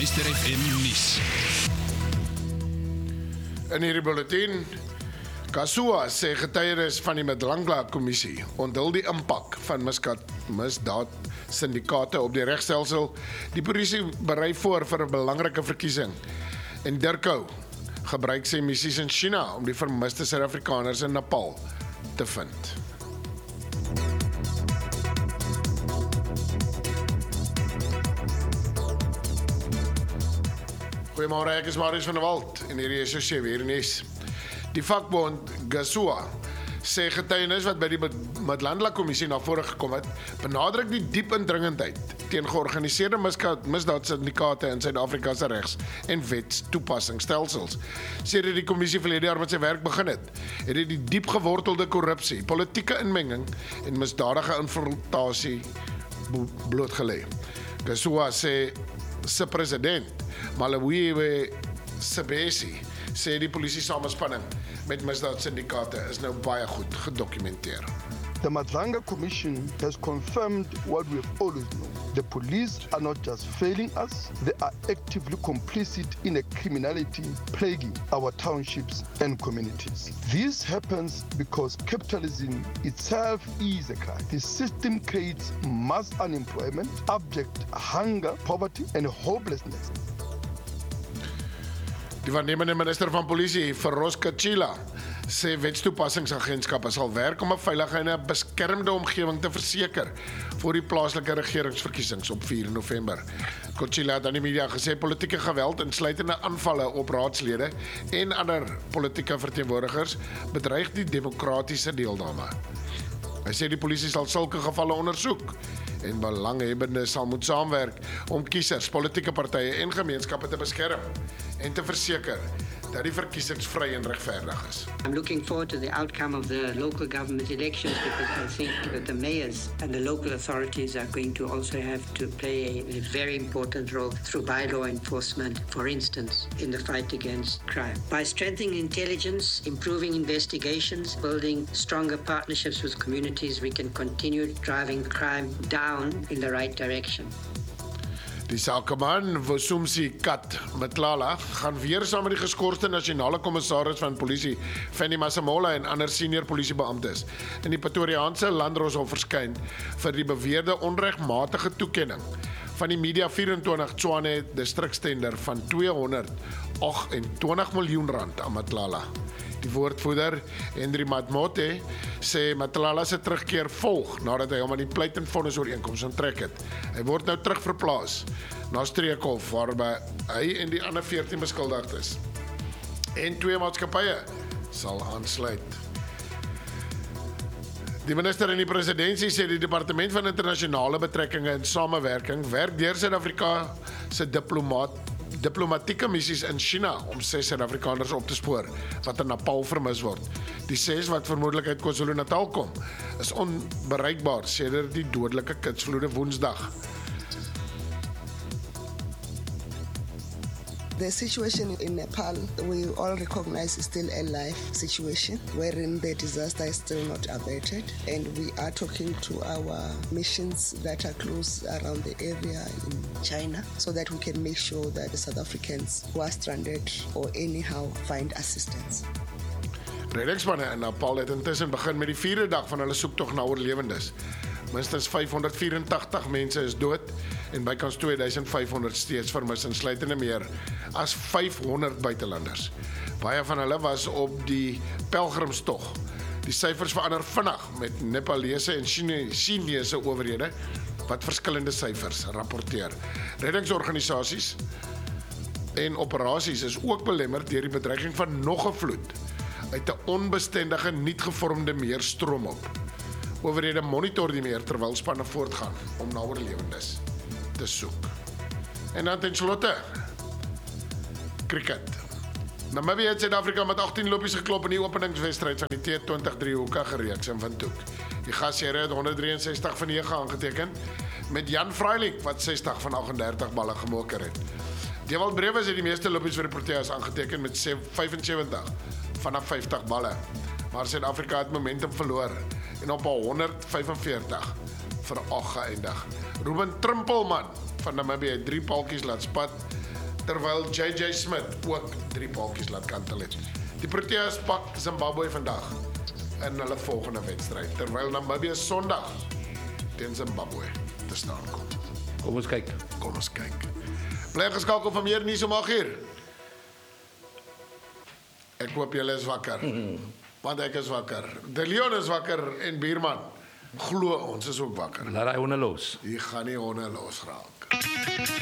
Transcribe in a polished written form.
Luister FM nuus. In hierdie bulletin, Kasua sê getuienis van die Madlangla Kommissie onthul die impak van misdaad syndikaate op die regstelsel. Die polisie berei voor vir 'n belangrike verkiesing. En Dirkou gebruik sy missies in China om die vermiste Suid-Afrikaners in Nepal te vind. Goeiemôre, ek is Marius van der Walt en hierdie is so weer nuus. Die vakbond Kasua sê getuienis wat by die Madlangla Kommissie na vore gekom het, benadruk die diep indringendheid teen georganiseerde misdaadsyndikaate in Suid-Afrika se regs- en wetstoepassingsstelsels. Sedert die kommissie verlede jaar met sy werk begin het dit die diep gewortelde korrupsie, politieke inmenging en misdadige infiltrasie blootgelê. Kasua sê se president Malawiwe Sebesi sê die polisie samespanning met misdaadsyndikaate is nou baie goed gedokumenteer. The Madlangla Commission has confirmed what we have always known. The police are not just failing us, they are actively complicit in a criminality plaguing our townships and communities. This happens because capitalism itself is a crime. The system creates mass unemployment, abject hunger, poverty and hopelessness. Die waarnemende minister van polisie, Feroz Kachila, sê wetstoepassingsagentskappe sal werk om 'n veilige en 'n beskermde omgewing te verseker vir die plaaslike regeringsverkiesings op 4 November. Kachila het aan die media gesê politieke geweld, insluitende aanvalle op raadslede en ander politieke verteenwoordigers, bedreig die demokratiese deelname. Hy sê die polisie sal sulke gevalle ondersoek en belanghebbendes sal moet saamwerk om kiesers, politieke partye en gemeenskappe te beskerm en te verseker dat die verkiesings vry en regverdig is. I'm looking forward to the outcome of the local government elections because I think that the mayors and the local authorities are going to also have to play a very important role through bylaw enforcement, for instance, in the fight against crime. By strengthening intelligence, improving investigations, building stronger partnerships with communities, we can continue driving crime down in the right direction. Die sakeman, Vusumsi Kat Matlala, gaan weer saam met die geskorste nasionale kommissaris van polisie, Fanny Masemola en ander senior polisiebeamptes in die Pretoriaanse Landdroshof verskyn vir die beweerde onregmatige toekenning van die Media 24 Tshwane distrikstender van R228 miljoen aan Matlala. Die woordvoerder, Henry Matmote, sê Matlala se terugkeer volg nadat hy hom aan die pleit en vonnisooreenkoms onttrek het. Hy word nou terugverplaas na Streekhof waarby hy en die ander 14 beskuldigdes en 2 maatskappye sal aansluit. Die minister in die presidentskap sê die departement van internasionale betrekkinge en samewerking werk deur Suid-Afrika se diplomatieke missies in China om 6 Suid-Afrikaners op te spoor wat in Nepal vermis word. Die 6 wat vermoedelik uit KwaZulu-Natal kom, is onbereikbaar sedert die dodelike kitsvloede Woensdag. The situation in Nepal, we all recognize is still a life situation wherein the disaster is still not abated, and we are talking to our missions that are close around the area in China so that we can make sure that the South Africans who are stranded or anyhow find assistance. Reddingspanne in Nepal het intussen begin met die 4de dag van hulle soektog na oorlewendes. Minstens 584 mense is dood en bykans 2500 steeds vermis, insluitende meer as 500 buitelanders. Baie van hulle was op die pelgrimstog. Die syfers verander vinnig met Nepalese en Chinese owerhede wat verskillende syfers rapporteer. Reddingsorganisasies en operasies is ook belemmer deur die bedreiging van nog 'n vloed uit 'n onbestendige, niet gevormde meerstroom op. Owerhede monitor die meer terwyl spanne voortgaan om na oorlewendes te soek. En dan ten slotte, cricket. Namibië het Suid-Afrika met 18 lopies geklop in die openingswedstryd van die T20 driehoekige reeks in Windhoek. Die gashere het 163 van 9 aangeteken met Jan Freilich wat 60 van 38 balle gemoker het. Dewald Brewe het die meeste lopies vir die Proteas aangeteken met 75 vanaf 50 balle. Maar Suid-Afrika het momentum verloor en op 145 vir 8 geëindig. Ruben Trimpelman van Namibië het 3 paltjies laat spat terwyl JJ Smith ook 3 baaltjies laat kantel het. Die Proteas pak Zimbabwe vandag in hulle volgende wedstryd, terwyl Namibië Sondag teen Zimbabwe te staan kom. Kom ons kyk. Kom ons kyk. Bly geskakel vir meer nuus om 8:00. Ek hoop julle is wakker. Want ek is wakker. De Leon is wakker en Bierman. Glo ons is ook wakker. Laat hy honde los. Jy gaan nie honde losraak.